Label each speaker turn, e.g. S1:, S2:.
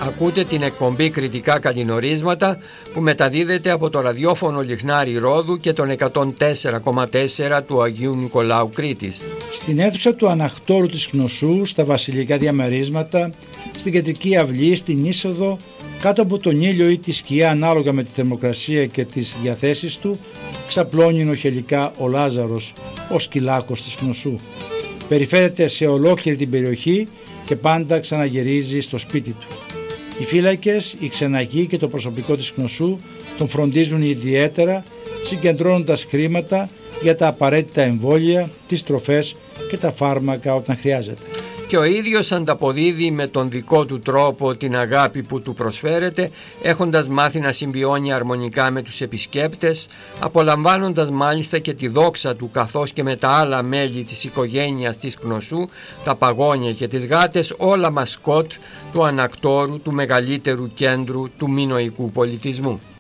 S1: Ακούτε την εκπομπή Κριτικά Καλλινορίσματα που μεταδίδεται από το ραδιόφωνο Λιχνάρι Ρόδου και τον 104,4 του Αγίου Νικολάου Κρήτης.
S2: Στην αίθουσα του Αναχτώρου της Κνωσού, στα βασιλικά διαμερίσματα, στην κεντρική αυλή, στην είσοδο, κάτω από τον ήλιο ή τη σκιά ανάλογα με τη θερμοκρασία και τις διαθέσεις του, ξαπλώνει νοχελικά ο Λάζαρος, ο σκυλάκος της Κνωσού. Περιφέρεται σε ολόκληρη την περιοχή και πάντα ξαναγυρίζει στο σπίτι του. Οι φύλακες, οι ξεναγοί και το προσωπικό της Κνωσού τον φροντίζουν ιδιαίτερα, συγκεντρώνοντας χρήματα για τα απαραίτητα εμβόλια, τις τροφές και τα φάρμακα όταν χρειάζεται.
S1: Και ο ίδιος ανταποδίδει με τον δικό του τρόπο την αγάπη που του προσφέρεται, έχοντας μάθει να συμβιώνει αρμονικά με τους επισκέπτες, απολαμβάνοντας μάλιστα και τη δόξα του καθώς και με τα άλλα μέλη της οικογένειας της Κνωσού, τα παγόνια και τις γάτες, όλα μασκότ του Ανακτώρου, του μεγαλύτερου κέντρου του μινωικού πολιτισμού.